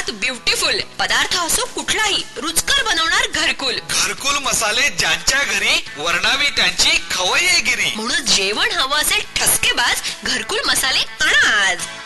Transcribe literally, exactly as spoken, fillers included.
स्वाद ब्युटिफुल, पदार्थ असो कुठलाही रुचकर बनवणार घरकुल. घरकुल मसाले ज्यांच्या घरी वर्णावी त्यांची खवय्येगिरी. म्हणून जेवण हवं असेल ठसकेबाज घरकुल मसाले आणा आज.